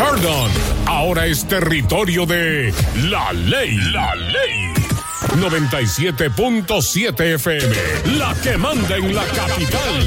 Chardon ahora es territorio de La Ley. La Ley. 97.7 FM, la que manda en la capital.